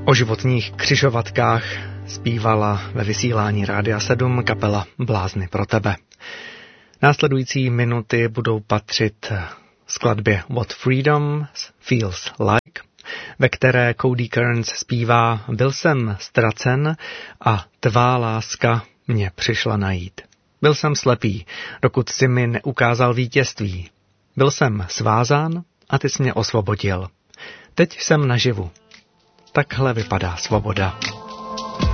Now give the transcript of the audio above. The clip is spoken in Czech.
O životních křižovatkách zpívala ve vysílání Rádia 7 kapela Blázni pro tebe. Následující minuty budou patřit skladbě What Freedom Feels Like, ve které Cody Kearns zpívá Byl jsem ztracen a tvá láska mě přišla najít. Byl jsem slepý, dokud si mi neukázal vítězství. Byl jsem svázán a ty jsi mě osvobodil. Teď jsem naživu. Takhle vypadá svoboda.